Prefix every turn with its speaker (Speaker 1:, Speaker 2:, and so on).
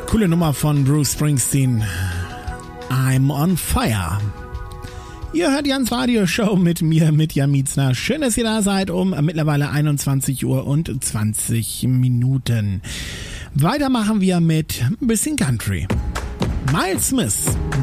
Speaker 1: Coole Nummer von Bruce Springsteen. I'm on fire. Ihr hört Jans Radioshow mit mir, mit Jan Mietzner. Schön, dass ihr da seid um mittlerweile 21 Uhr und 20 Minuten. Weiter machen wir mit ein bisschen Country. Miles Smith.